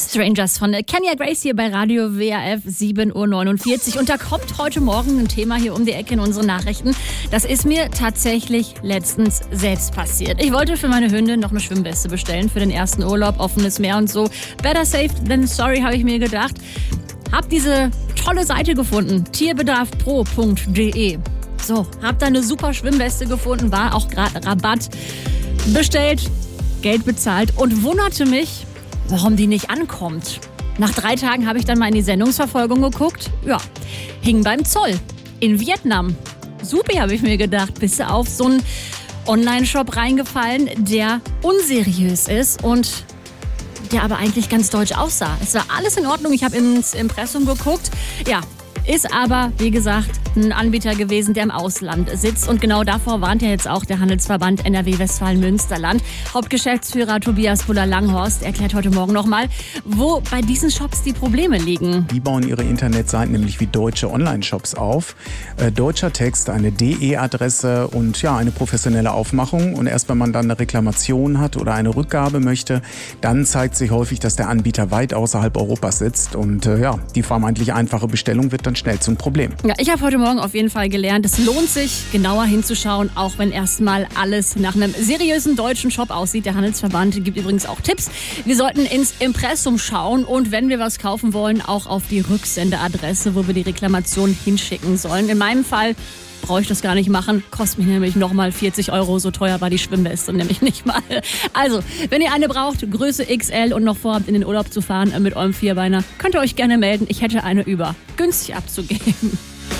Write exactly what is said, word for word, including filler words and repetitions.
Strangers von Kenya Grace hier bei Radio W R F, sieben Uhr neunundvierzig. Und da kommt heute Morgen ein Thema hier um die Ecke in unseren Nachrichten. Das ist mir tatsächlich letztens selbst passiert. Ich wollte für meine Hündin noch eine Schwimmweste bestellen für den ersten Urlaub, offenes Meer und so. Better safe than sorry, habe ich mir gedacht. Hab diese tolle Seite gefunden, tierbedarf pro punkt de. So, hab da eine super Schwimmweste gefunden, war auch gerade Rabatt. Bestellt, Geld bezahlt und wunderte mich, warum die nicht ankommt. Nach drei Tagen habe ich dann mal in die Sendungsverfolgung geguckt. Ja, hing beim Zoll in Vietnam. Supi, habe ich mir gedacht, bist du auf so einen Online-Shop reingefallen, der unseriös ist und der aber eigentlich ganz deutsch aussah. Es war alles in Ordnung, ich habe ins Impressum geguckt. Ja, ist aber, wie gesagt, ein Anbieter gewesen, der im Ausland sitzt. Und genau davor warnt ja jetzt auch der Handelsverband N R W-Westfalen-Münsterland. Hauptgeschäftsführer Tobias Buller-Langhorst erklärt heute Morgen nochmal, wo bei diesen Shops die Probleme liegen. Die bauen ihre Internetseiten nämlich wie deutsche Online-Shops auf. Äh, deutscher Text, eine D E-Adresse und ja, eine professionelle Aufmachung. Und erst wenn man dann eine Reklamation hat oder eine Rückgabe möchte, dann zeigt sich häufig, dass der Anbieter weit außerhalb Europas sitzt. Und äh, ja, die vermeintlich einfache Bestellung wird dann schnell zum Problem. Ja, ich habe heute Morgen auf jeden Fall gelernt, es lohnt sich, genauer hinzuschauen, auch wenn erstmal alles nach einem seriösen deutschen Shop aussieht. Der Handelsverband gibt übrigens auch Tipps. Wir sollten ins Impressum schauen und wenn wir was kaufen wollen, auch auf die Rücksendeadresse, wo wir die Reklamation hinschicken sollen. In meinem Fall brauche ich das gar nicht machen, kostet mich nämlich nochmal vierzig Euro, so teuer war die Schwimmweste nämlich nicht mal. Also, wenn ihr eine braucht, Größe X L und noch vorhabt, in den Urlaub zu fahren mit eurem Vierbeiner, könnt ihr euch gerne melden. Ich hätte eine über. Günstig abzugeben.